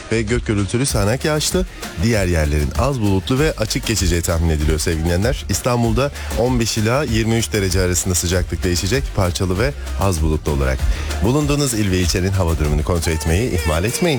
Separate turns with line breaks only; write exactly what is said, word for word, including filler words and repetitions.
ve gök gürültülü sağanak yağışlı. Diğer yerlerin az bulutlu ve açık geçeceği tahmin ediliyor sevgili dinleyenler. İstanbul'da on beş ila yirmi üç derece arasında sıcaklık değişecek, parçalı ve az bulutlu olarak. Bulunduğunuz il ve ilçenin hava durumunu kontrol etmeyi ihmal etmeyin.